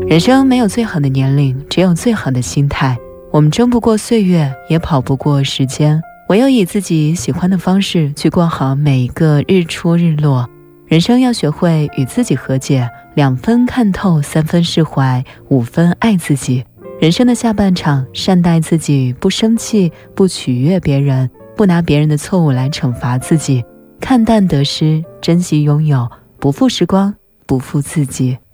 人生没有最好的年龄，只有最好的心态。我们争不过岁月，也跑不过时间，唯有以自己喜欢的方式去过好每一个日出日落。人生要学会与自己和解，2分看透，3分释怀，5分爱自己。人生的下半场，善待自己，不生气，不取悦别人，不拿别人的错误来惩罚自己，看淡得失，珍惜拥有，不负时光，不负自己。